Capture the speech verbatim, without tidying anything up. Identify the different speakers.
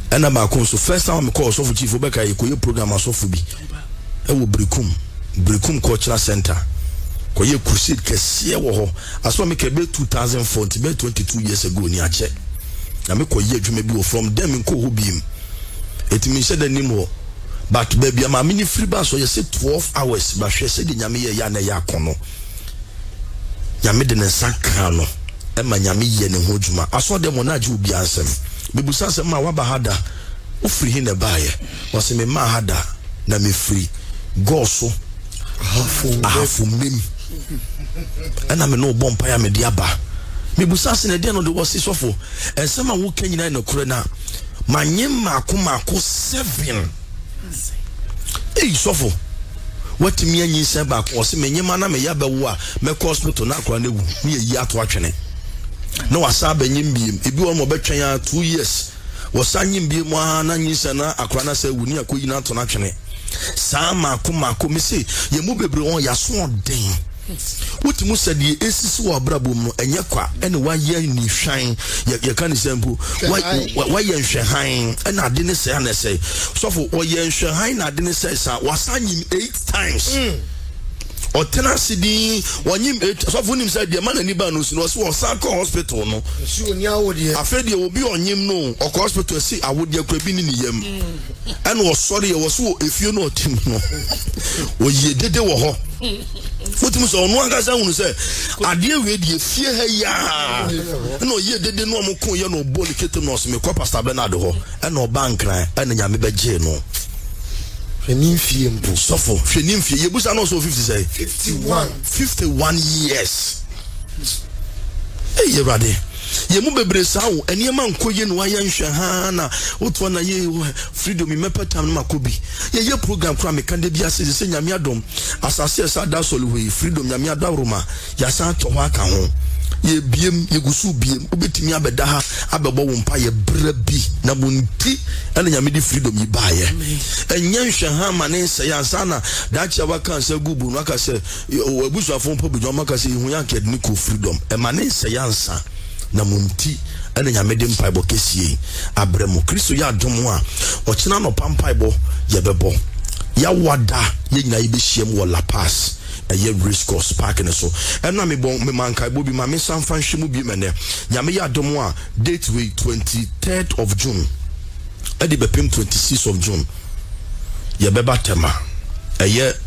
Speaker 1: And I'm a so first time I'm called so for chief Obeka you program so for be I will Brikum Brikum Cultural Center koye crusade kese wo ho aso me ke be two thousand four be twenty-two years ago ni ache na me koye adwuma bi from them nko ho biem etimi se da nimo but baby am mini free bus so you say twelve hours ba hwe se de nyame ye ya na ya kono nyame de ne sanka no e ma nyame ye ne ho adwuma aso de mo na age obi ansem bebusa ansem ma wa ba hada o free hin na baaye wo se me ma hada na me free go so afu afu mem and I'm no bomb paya me diaba me busase na de no de wose sofo ensema wo kanyina na kure na manyem mako mako seven eh sofo what me anyi se ba ko se menyema na me yaba wo a me hospital na akora na wu me yi ato atwene na wasa banyim biem ebi wo mo betwen ya two years wasanyim biem na anyi se na akora na se wu ni akoyi na ato na atwene sa mako mako me se ye mu bebre won ya so den what mu said ye esisi wa brabo mu enye kwa ene wa ye ni hwan ye kan sempo wa ye nhwe han ene ade ne se na se so for o ye nhwe han na ade ne se sa wasanyim eight times o tenancy di wanyim eight so for nim said the man ani ba no so so san ko hospital no so oni awode afedi obi onyim no o hospital si awode akwa bi ni ni yam ene o sorry e wo so efie no otim no o ye dede wo ho Mutu so no angasa hunu se ade we die fie ha ya na oye dede no mo kon ye no boli ketem no so me ko pastor Bernard ho e na bank ran e na nyame beje no hwenim fie mbo sofo hwenim fie ye busa no so fifty say fifty-one fifty-one years eh ye rade ye mu bebre sawo eniema nkoye no aye nhwe ha na oto na ye freedom mepetam no makobi ye ye program kra me kan de bia se se nyame adom asase esa da solwe freedom nyame adawroma ya san to ho aka ho ye biem ye gusu biem obetimi abeda ha abebo wo mpa ye bra bi na munti ene nyame di freedom yi baaye enye nhwe ha ma ne nse ya sana da cha waka se gubu no aka se obusu afon po bi joma ka se hu ya ked ni ko freedom e ma ne nse ya nsa na munti ene nyame de mpaibo kesie abremo Kristo ya domo a ochina no pampaibo ye bebo ya wada ye nyina ibe hiem wo La Paz eye race course park ne so ena me bon me mankai bo bi ma me san fan hwemu bi mene nyame ya domo a date way twenty-third of June edi bepem twenty-sixth of June ye beba tema eye